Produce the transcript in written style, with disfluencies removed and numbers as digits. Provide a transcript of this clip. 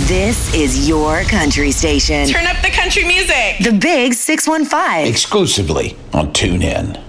This is your country station. Turn up the country music. The Big 615. Exclusively on TuneIn.